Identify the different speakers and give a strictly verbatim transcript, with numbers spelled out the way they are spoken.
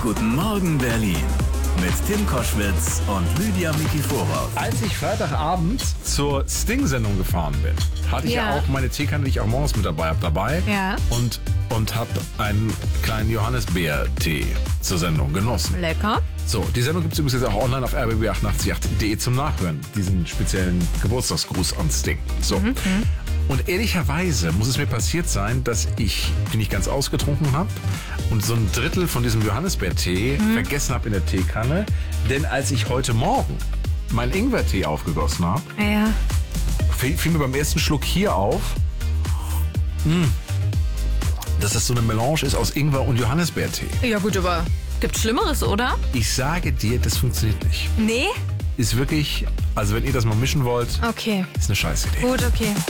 Speaker 1: Guten Morgen Berlin mit Tim Koschwitz und Lydia Mikiforos.
Speaker 2: Als ich Freitagabend zur Sting-Sendung gefahren bin, hatte ich ja,
Speaker 3: Ja.
Speaker 2: auch meine Teekanne, die ich auch morgens mit dabei habe, dabei.
Speaker 3: Ja.
Speaker 2: Und, und habe einen kleinen Johannisbeer-Tee zur Sendung genossen.
Speaker 3: Lecker.
Speaker 2: So, die Sendung gibt es übrigens jetzt auch online auf r b b achtundachtzig punkt de zum Nachhören. Diesen speziellen Geburtstagsgruß an Sting. So.
Speaker 3: Mhm.
Speaker 2: Und ehrlicherweise muss es mir passiert sein, dass ich den nicht ganz ausgetrunken habe und so ein Drittel von diesem Johannisbeer-Tee
Speaker 3: Mhm.
Speaker 2: vergessen habe in der Teekanne. Denn als ich heute Morgen meinen Ingwertee aufgegossen habe,
Speaker 3: Ja.
Speaker 2: fiel, fiel mir beim ersten Schluck hier auf, mh, dass das so eine Melange ist aus Ingwer und Johannisbeertee.
Speaker 3: Ja gut, aber gibt's Schlimmeres, oder?
Speaker 2: Ich sage dir, das funktioniert nicht.
Speaker 3: Nee?
Speaker 2: Ist wirklich, also wenn ihr das mal mischen wollt,
Speaker 3: Okay.
Speaker 2: ist eine Scheißidee.
Speaker 3: Gut, okay.